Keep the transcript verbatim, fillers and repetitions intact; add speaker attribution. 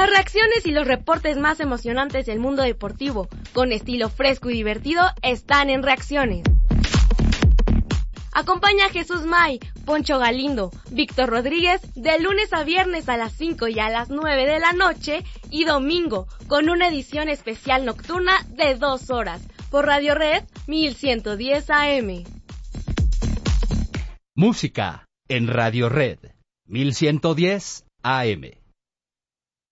Speaker 1: Las reacciones y los reportes más emocionantes del mundo deportivo, con estilo fresco y divertido, están en Reacciones. Acompaña a Jesús May, Poncho Galindo, Víctor Rodríguez de lunes a viernes a las cinco y a las nueve de la noche y domingo con una edición especial nocturna de dos horas por Radio Red mil ciento diez A M.
Speaker 2: Música en Radio Red mil ciento diez A M.